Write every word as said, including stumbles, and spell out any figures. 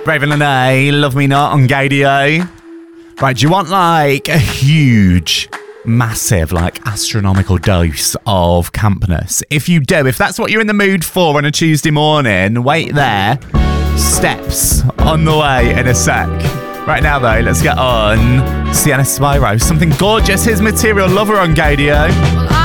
Brave and Lene, Love Me Not on Gadio. Right, do you want like a huge, massive, like astronomical dose of campness? If you do, if that's what you're in the mood for on a Tuesday morning, wait there. Steps on the way in a sec. Right now though, let's get on Sienna Spyro. Something gorgeous, his Material Lover on Gadio.